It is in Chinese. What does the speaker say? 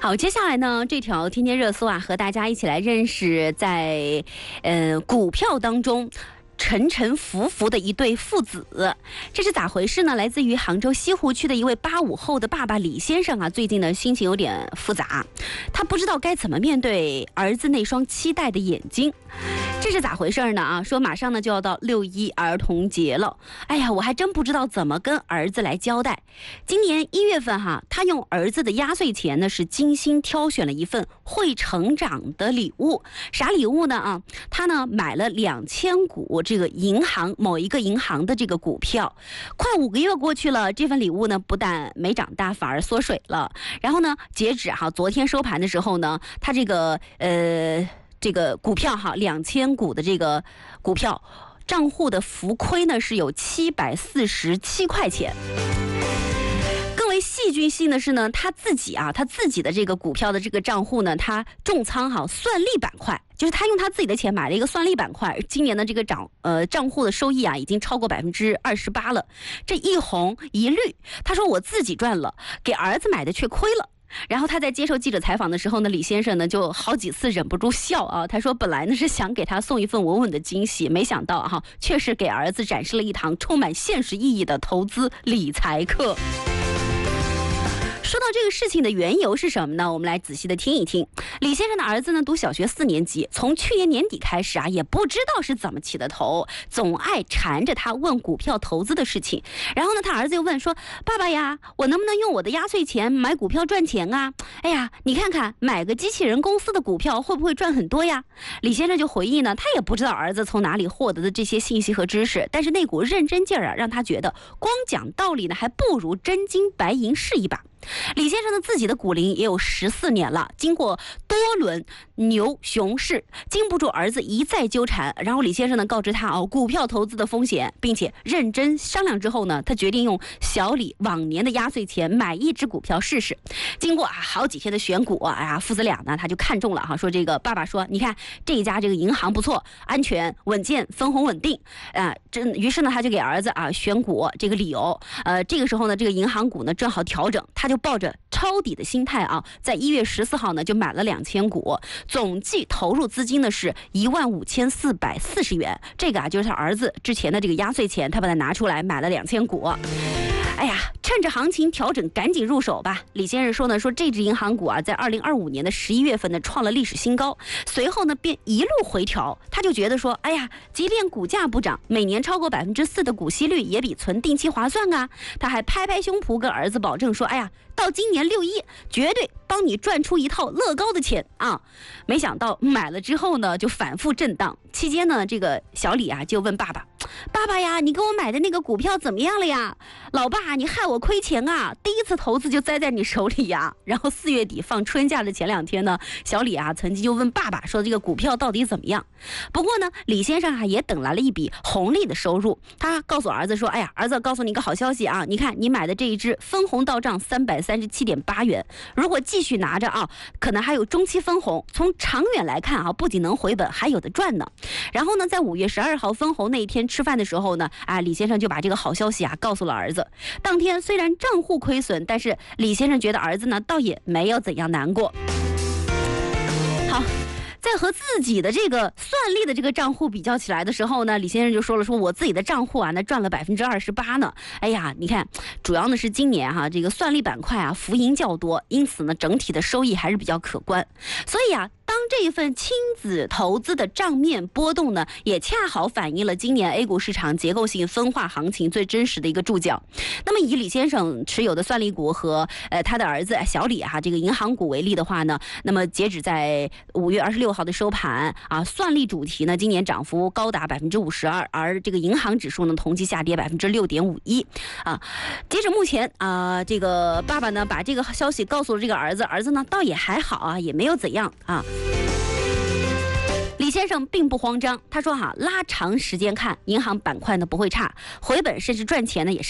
好，接下来呢，这条天天热搜啊，和大家一起来认识在股票当中沉沉浮浮的一对父子，这是咋回事呢？来自于杭州西湖区的一位85后的爸爸李先生啊，最近呢心情有点复杂，他不知道该怎么面对儿子那双期待的眼睛。这是咋回事呢？啊，说马上呢就要到6·1儿童节了，哎呀，我还真不知道怎么跟儿子来交代。今年1月份哈，他用儿子的压岁钱呢是精心挑选了一份会成长的礼物。啥礼物呢？啊，他呢买了2000股这个某一个银行的这个股票。快5个月过去了，这份礼物呢不但没长大，反而缩水了。然后呢，截止昨天收盘的时候呢，他这个股票2000股的这个股票账户的浮亏呢是有747块钱。更为戏剧性的是呢，他自己的这个股票的这个账户呢，他重仓算力板块，就是他用他自己的钱买了一个算力板块，今年的这个账户的收益已经超过28%了。这一红一绿，他说我自己赚了，给儿子买的却亏了。然后他在接受记者采访的时候呢，李先生呢就好几次忍不住笑啊。他说本来呢是想给他送一份稳稳的惊喜，没想到却是给儿子展示了一堂充满现实意义的投资理财课。说到这个事情的缘由是什么呢？我们来仔细的听一听。李先生的儿子呢读小学4年级，从去年年底开始也不知道是怎么起的头，总爱缠着他问股票投资的事情。然后呢，他儿子又问说：“爸爸呀，我能不能用我的压岁钱买股票赚钱啊？哎呀，你看看买个机器人公司的股票会不会赚很多呀？”李先生就回忆呢，他也不知道儿子从哪里获得的这些信息和知识，但是那股认真劲儿让他觉得光讲道理呢，还不如真金白银试一把。李先生的自己的股龄也有14年了，经过多轮牛熊市，经不住儿子一再纠缠，然后李先生呢告知他股票投资的风险，并且认真商量之后呢，他决定用小李往年的压岁钱买一只股票试试。经过好几天的选股父子俩呢他就看中了说这个爸爸说，你看这一家这个银行不错，安全稳健，分红稳定于是呢他就给儿子选股这个理由。这个时候呢这个银行股呢正好调整，他就抱着抄底的心态在1月14号呢就买了2000股，总计投入资金呢是15440元。这个就是他儿子之前的这个压岁钱，他把它拿出来买了2000股。哎呀，趁着行情调整赶紧入手吧。李先生说这只银行股在2025年的11月份呢创了历史新高，随后呢便一路回调。他就觉得说，哎呀，即便股价不涨，每年超过4%的股息率也比存定期划算啊。他还拍拍胸脯跟儿子保证说，哎呀，到今年6·1绝对帮你赚出一套乐高的钱啊！没想到买了之后呢就反复震荡，期间呢这个小李就问爸爸：“爸爸呀，你给我买的那个股票怎么样了呀？老爸，你害我亏钱啊！第一次投资就栽在你手里呀！”然后4月底放春假的前2天呢，小李曾经就问爸爸说这个股票到底怎么样？不过呢，李先生也等来了一笔红利的收入。他告诉儿子说：“哎呀，儿子，告诉你一个好消息你看你买的这一只分红到账337.8元，如果继续拿着可能还有中期分红。从长远来看不仅能回本，还有的赚呢。”然后呢，在5月12号分红那一天吃饭的时候呢，李先生就把这个好消息告诉了儿子。当天虽然账户亏损，但是李先生觉得儿子呢倒也没有怎样难过。好，在和自己的这个算力的这个账户比较起来的时候呢，李先生就说我自己的账户那赚了28%呢。哎呀，你看，主要呢是今年这个算力板块浮盈较多，因此呢整体的收益还是比较可观。所以当这一份亲子投资的账面波动呢，也恰好反映了今年 A 股市场结构性分化行情最真实的一个注脚。那么以李先生持有的算力股和他的儿子小李这个银行股为例的话呢，那么截止在5月26号的收盘算力主题呢今年涨幅高达52%，而这个银行指数呢同期下跌6.51%截止目前这个爸爸呢把这个消息告诉了这个儿子，儿子呢倒也还好也没有怎样李先生并不慌张，他说拉长时间看，银行板块呢不会差，回本甚至赚钱呢也是